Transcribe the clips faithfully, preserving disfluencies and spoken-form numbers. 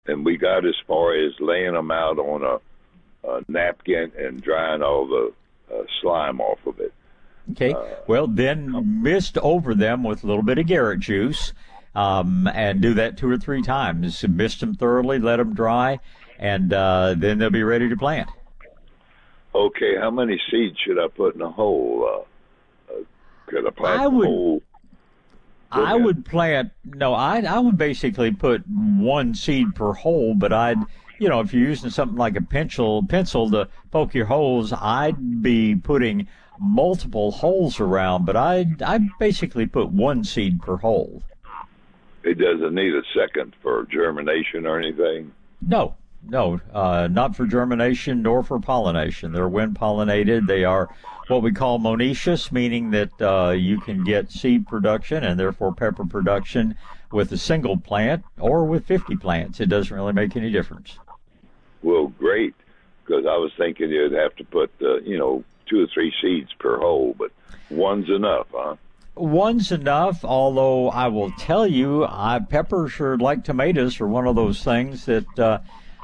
and we got as far as laying them out on a, a napkin and drying all the uh, slime off of it. Okay. Uh, well, then mist over them with a little bit of Garrett juice, um, and do that two or three times. Mist them thoroughly, let them dry, and uh, then they'll be ready to plant. Okay. How many seeds should I put in a hole? Uh, uh, could I plant I would, a hole? I would plant, no, I I would basically put one seed per hole, but I'd, you know, if you're using something like a pencil, pencil to poke your holes, I'd be putting multiple holes around, but I'd, I'd basically put one seed per hole. It doesn't need a second for germination or anything? No, no, uh, not for germination nor for pollination. They're wind pollinated. They are what we call monoecious, meaning that uh, you can get seed production and therefore pepper production with a single plant or with fifty plants. It doesn't really make any difference. Well, great, because I was thinking you'd have to put, uh, you know, two or three seeds per hole, but one's enough, huh? One's enough, although I will tell you, I, peppers are like tomatoes, are one of those things that uh,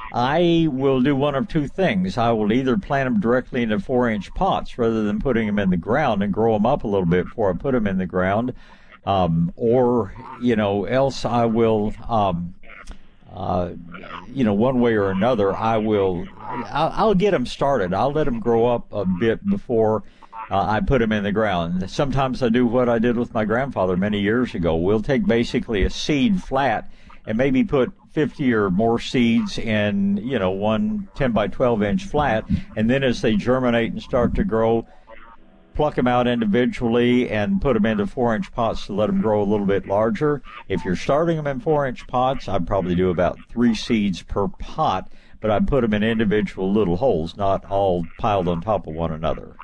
I will do one of two things. I will either plant them directly into four-inch pots rather than putting them in the ground and grow them up a little bit before I put them in the ground, um, or, you know, else I will... Um, Uh, you know, one way or another, I will, I'll, I'll get them started. I'll let them grow up a bit before uh, I put them in the ground. Sometimes I do what I did with my grandfather many years ago. We'll take basically a seed flat and maybe put fifty or more seeds in, you know, one ten by twelve inch flat. And then as they germinate and start to grow, pluck them out individually and put them into four-inch pots to let them grow a little bit larger. If you're starting them in four-inch pots, I'd probably do about three seeds per pot, but I'd put them in individual little holes, not all piled on top of one another.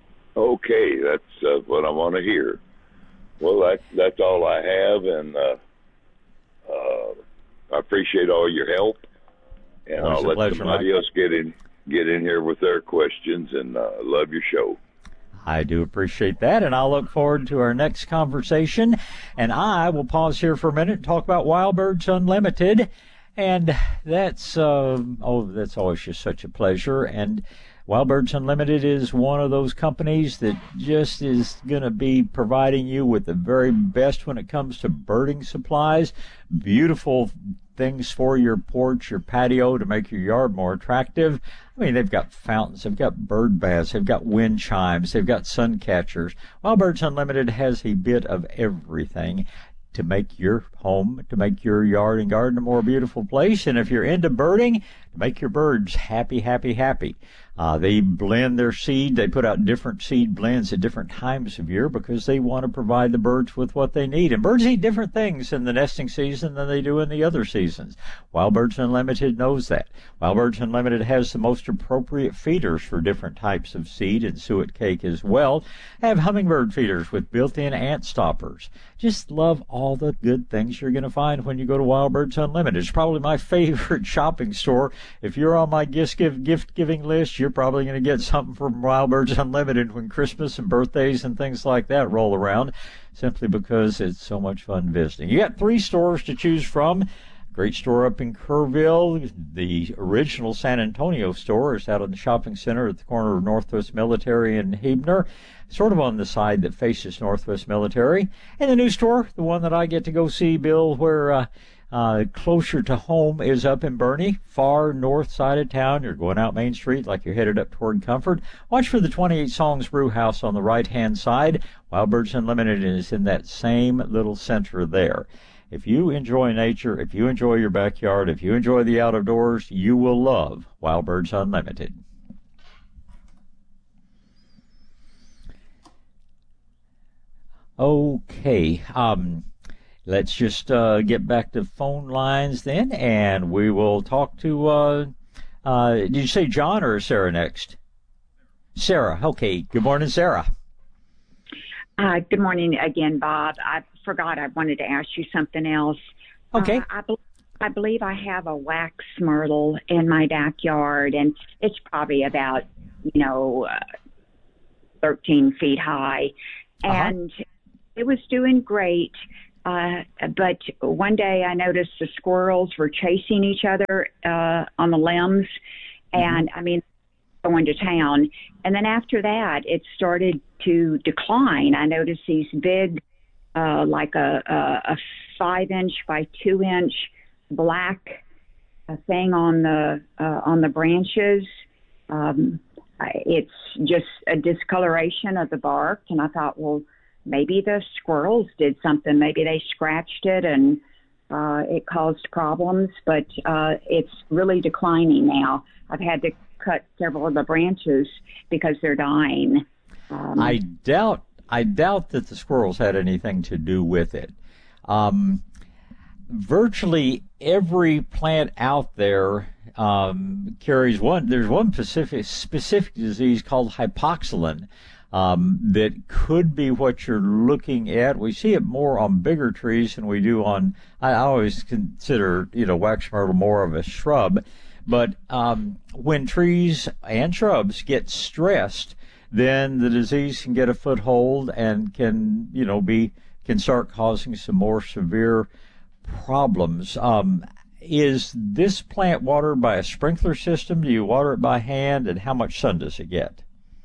Okay, that's uh, what I want to hear. Well, that, that's all I have, and uh, uh, I appreciate all your help, and Always I'll let pleasure, somebody Mike. else get in, get in here with their questions, and uh, love your show. I do appreciate that, and I'll look forward to our next conversation. And I will pause here for a minute and talk about Wild Birds Unlimited. And that's, uh, oh, that's always just such a pleasure. And Wild Birds Unlimited is one of those companies that just is going to be providing you with the very best when it comes to birding supplies. Beautiful things for your porch, your patio to make your yard more attractive. I mean, they've got fountains, they've got bird baths, they've got wind chimes, they've got sun catchers. Wild Birds Unlimited has a bit of everything to make your home, to make your yard and garden a more beautiful place. And if you're into birding, to make your birds happy, happy, happy. Uh, they blend their seed. They put out different seed blends at different times of year because they want to provide the birds with what they need. And birds eat different things in the nesting season than they do in the other seasons. Wild Birds Unlimited knows that. Wild Birds Unlimited has the most appropriate feeders for different types of seed and suet cake as well. They have hummingbird feeders with built-in ant stoppers. Just love all the good things you're going to find when you go to Wild Birds Unlimited. It's probably my favorite shopping store. If you're on my gift give, gift giving list, you're probably going to get something from Wild Birds Unlimited when Christmas and birthdays and things like that roll around, simply because it's so much fun visiting. You got three stores to choose from. Great store up in Kerrville. The original San Antonio store is out in the shopping center at the corner of Northwest Military and Hebner, sort of on the side that faces Northwest Military. And the new store, the one that I get to go see, Bill, where uh, uh, closer to home, is up in Bernie, far north side of town. You're going out Main Street like you're headed up toward Comfort. Watch for the twenty-eight Songs Brew House on the right-hand side. Wild Birds Unlimited is in that same little center there. If you enjoy nature, if you enjoy your backyard, if you enjoy the outdoors, you will love Wild Birds Unlimited. Okay, um, let's just uh, get back to phone lines then, and we will talk to, uh, uh, did you say John or Sarah next? Sarah, okay. Good morning, Sarah. Uh, good morning again, Bob. I forgot I wanted to ask you something else. Okay. Uh, I, be- I believe I have a wax myrtle in my backyard, and it's probably about, you know, uh, thirteen feet high. Uh-huh. And it was doing great Uh, but one day I noticed the squirrels were chasing each other uh, on the limbs, and mm-hmm. I mean, going to town. And then after that, it started to decline. I noticed these big, uh, like a, a, a five inch by two inch black uh, thing on the uh, on the branches. Um, it's just a discoloration of the bark, and I thought, well, maybe the squirrels did something. Maybe they scratched it and uh, it caused problems, but uh, it's really declining now. I've had to cut several of the branches because they're dying. Um, I doubt I doubt that the squirrels had anything to do with it. Um, virtually every plant out there um, carries one. There's one specific specific disease called hypoxylin. Um, that could be what you're looking at. We see it more on bigger trees than we do on, I always consider, you know, wax myrtle more of a shrub. But um, when trees and shrubs get stressed, then the disease can get a foothold and can, you know, be, can start causing some more severe problems. Um, is this plant watered by a sprinkler system? Do you water it by hand? And how much sun does it get?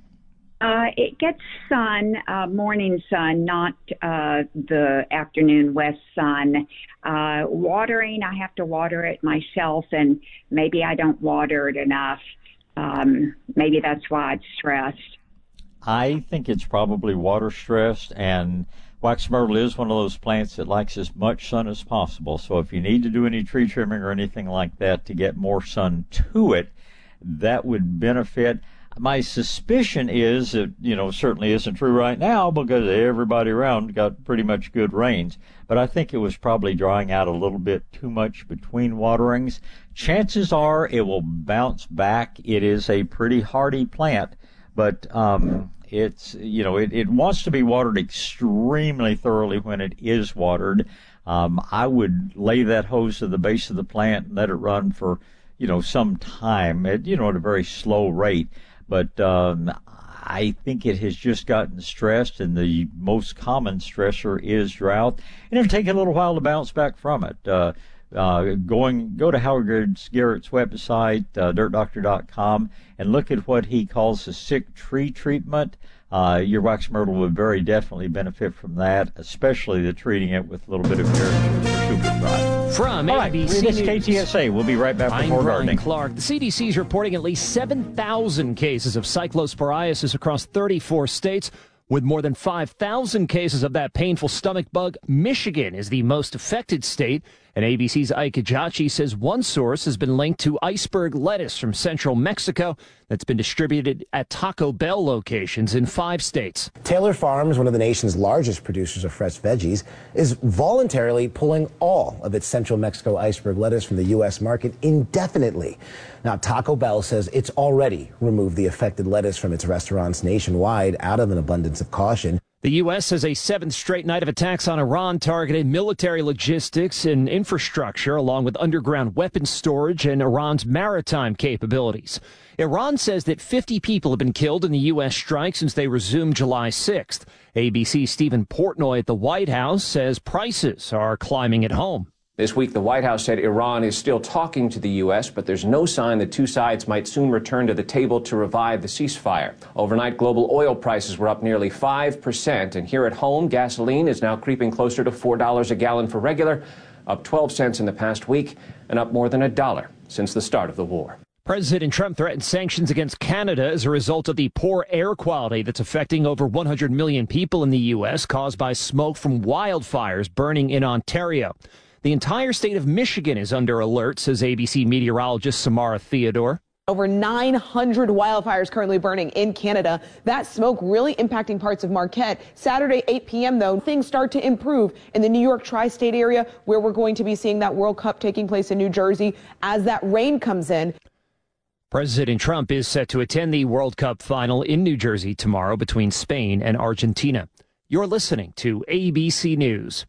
Uh, it gets sun, uh, morning sun, not uh, the afternoon west sun. Uh, watering, I have to water it myself, and maybe I don't water it enough. Um, maybe that's why it's stressed. I think it's probably water stressed, and wax myrtle is one of those plants that likes as much sun as possible. So if you need to do any tree trimming or anything like that to get more sun to it, that would benefit. My suspicion is that, you know, certainly isn't true right now because everybody around got pretty much good rains. But I think it was probably drying out a little bit too much between waterings. Chances are it will bounce back. It is a pretty hardy plant, but um, it's, you know, it, it wants to be watered extremely thoroughly when it is watered. Um, I would lay that hose to the base of the plant and let it run for, you know, some time, at, you know, at a very slow rate. But um, I think it has just gotten stressed, and the most common stressor is drought. And it'll take a little while to bounce back from it. Uh, uh, going, go to Howard Garrett's website, uh, dirt doctor dot com, and look at what he calls the sick tree treatment. Uh, your wax myrtle would very definitely benefit from that, especially the treating it with a little bit of Sugar From All right, A B C this is News. K T S A. We'll be right back with I'm more Brian gardening. Clark. The C D C is reporting at least seven thousand cases of cyclosporiasis across thirty-four states. With more than five thousand cases of that painful stomach bug, Michigan is the most affected state. And A B C's Ike Ejachi says one source has been linked to iceberg lettuce from central Mexico that's been distributed at Taco Bell locations in five states. Taylor Farms, one of the nation's largest producers of fresh veggies, is voluntarily pulling all of its central Mexico iceberg lettuce from the U S market indefinitely. Now, Taco Bell says it's already removed the affected lettuce from its restaurants nationwide out of an abundance of caution. The U S has a seventh straight night of attacks on Iran targeted military logistics and infrastructure, along with underground weapons storage and Iran's maritime capabilities. Iran says that fifty people have been killed in the U S strike since they resumed July sixth. A B C's Stephen Portnoy at the White House says prices are climbing at home. This week, the White House said Iran is still talking to the U S, but there's no sign that two sides might soon return to the table to revive the ceasefire. Overnight, global oil prices were up nearly five percent, and here at home, gasoline is now creeping closer to four dollars a gallon for regular, up twelve cents in the past week, and up more than a dollar since the start of the war. President Trump threatened sanctions against Canada as a result of the poor air quality that's affecting over one hundred million people in the U S, caused by smoke from wildfires burning in Ontario. The entire state of Michigan is under alert, says A B C meteorologist Samara Theodore. Over nine hundred wildfires currently burning in Canada. That smoke really impacting parts of Marquette. Saturday, eight p.m., though, things start to improve in the New York tri-state area, where we're going to be seeing that World Cup taking place in New Jersey as that rain comes in. President Trump is set to attend the World Cup final in New Jersey tomorrow between Spain and Argentina. You're listening to A B C News.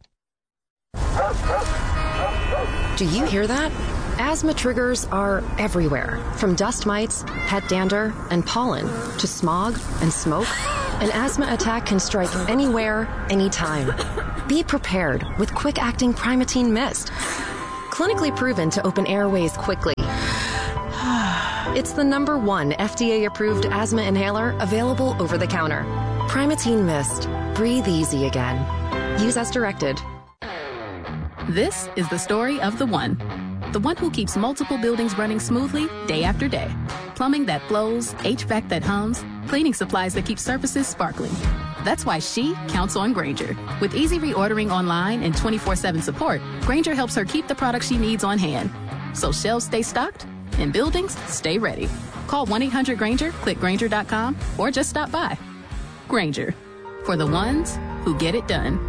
Do you hear that? Asthma triggers are everywhere, from dust mites, pet dander, and pollen, to smog and smoke. An asthma attack can strike anywhere, anytime. Be prepared with quick-acting Primatene Mist. Clinically proven to open airways quickly. It's the number one F D A-approved asthma inhaler available over the counter. Primatene Mist. Breathe easy again. Use as directed. This is the story of the one. The one who keeps multiple buildings running smoothly day after day. Plumbing that flows, H V A C that hums, cleaning supplies that keep surfaces sparkling. That's why she counts on Grainger. With easy reordering online and twenty-four seven support, Grainger helps her keep the products she needs on hand. So shelves stay stocked and buildings stay ready. Call one eight hundred Grainger, click Grainger dot com, or just stop by. Grainger, for the ones who get it done.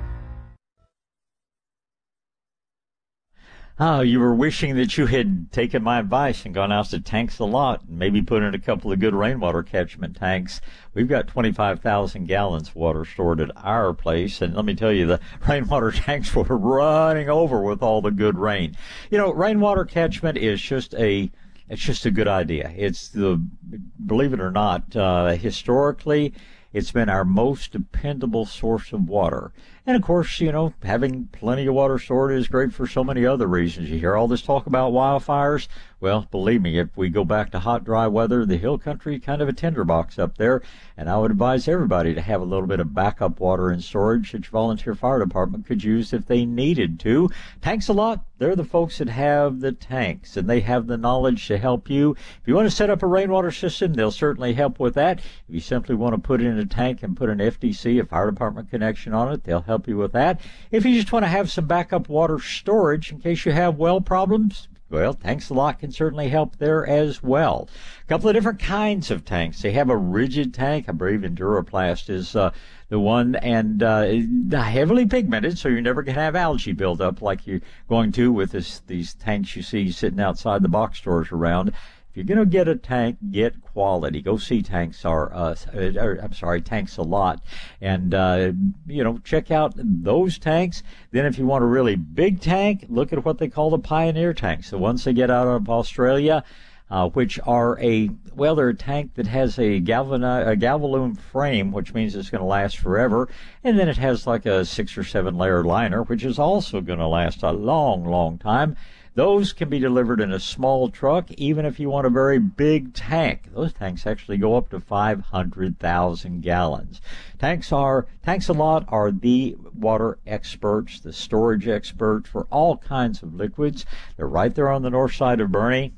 Oh, you were wishing that you had taken my advice and gone out to Tanks a Lot and maybe put in a couple of good rainwater catchment tanks. We've got twenty-five thousand gallons of water stored at our place, and let me tell you, the rainwater tanks were running over with all the good rain. You know, rainwater catchment is just a, it's just a good idea. It's the, believe it or not, uh, historically, it's been our most dependable source of water. And, of course, you know, having plenty of water stored is great for so many other reasons. You hear all this talk about wildfires. Well, believe me, if we go back to hot, dry weather, the hill country kind of a tinderbox up there. And I would advise everybody to have a little bit of backup water in storage that your volunteer fire department could use if they needed to. Tanks a Lot, they're the folks that have the tanks, and they have the knowledge to help you. If you want to set up a rainwater system, they'll certainly help with that. If you simply want to put it in a tank and put an F D C, a fire department connection on it, they'll help you with that. If you just want to have some backup water storage in case you have well problems, well, Tanks a Lot can certainly help there as well. A couple of different kinds of tanks. They have a rigid tank. I believe Enduraplast is uh, the one, and uh, heavily pigmented, so you're never going to have algae build up like you're going to with this, these tanks you see sitting outside the box stores around. If you're going to get a tank, get quality. Go see Tanks are, uh, or, I'm sorry, Tanks a Lot. And, uh, you know, check out those tanks. Then if you want a really big tank, look at what they call the Pioneer tanks, the ones they get out of Australia, uh, which are a, well, they're a tank that has a, galvani- a Galvalume frame, which means it's going to last forever. And then it has like a six or seven layer liner, which is also going to last a long, long time. Those can be delivered in a small truck, even if you want a very big tank. Those tanks actually go up to five hundred thousand gallons. Tanks are, Tanks a Lot are the water experts, the storage experts for all kinds of liquids. They're right there on the north side of Boerne.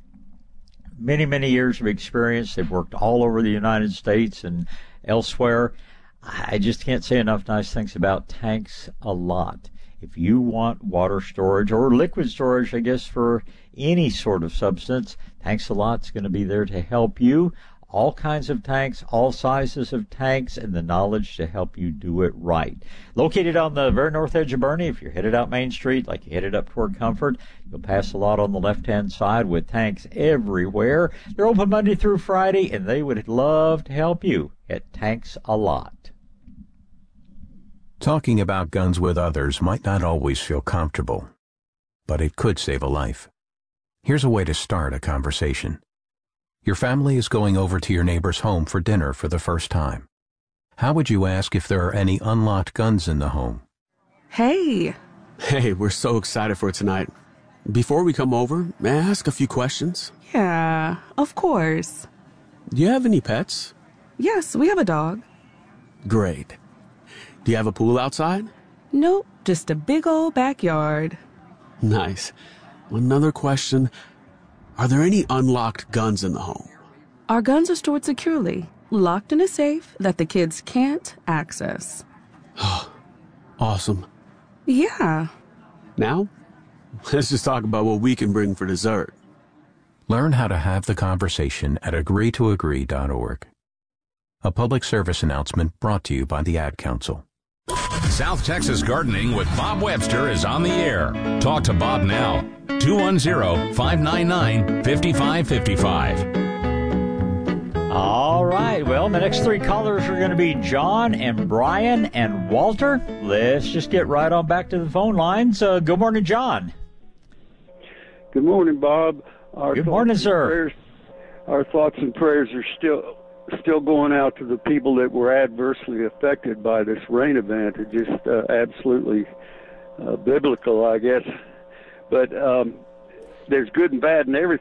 Many, many years of experience. They've worked all over the United States and elsewhere. I just can't say enough nice things about Tanks a Lot. If you want water storage or liquid storage, I guess, for any sort of substance, Tanks a Lot's going to be there to help you. All kinds of tanks, all sizes of tanks, and the knowledge to help you do it right. Located on the very north edge of Boerne, if you're headed out Main Street, like you're headed up toward Comfort, you'll pass a lot on the left-hand side with tanks everywhere. They're open Monday through Friday, and they would love to help you at Tanks a Lot. Talking about guns with others might not always feel comfortable, but it could save a life. Here's a way to start a conversation. Your family is going over to your neighbor's home for dinner for the first time. How would you ask if there are any unlocked guns in the home? Hey. Hey, we're so excited for tonight. Before we come over, may I ask a few questions? Yeah, of course. Do you have any pets? Yes, we have a dog. Great. Do you have a pool outside? Nope, just a big old backyard. Nice. Another question. Are there any unlocked guns in the home? Our guns are stored securely, locked in a safe that the kids can't access. Awesome. Yeah. Now, let's just talk about what we can bring for dessert. Learn how to have the conversation at agree to agree dot org. A public service announcement brought to you by the Ad Council. South Texas Gardening with Bob Webster is on the air. Talk to Bob now. two one zero, five nine nine, five five five five. All right. Well, the next three callers are going to be John and Brian and Walter. Let's just get right on back to the phone lines. Uh, good morning, John. Good morning, Bob. Our good morning, sir. Prayers, our thoughts and prayers are still still going out to the people that were adversely affected by this rain event. It's just uh, absolutely uh, biblical, I guess. But um, there's good and bad in everything.